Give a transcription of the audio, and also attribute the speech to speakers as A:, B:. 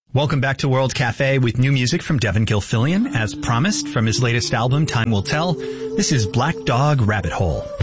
A: Welcome back to World Cafe with new music from Devin Gilfillian, as promised from his latest album, Time Will Tell. This is Black Dog Rabbit Hole.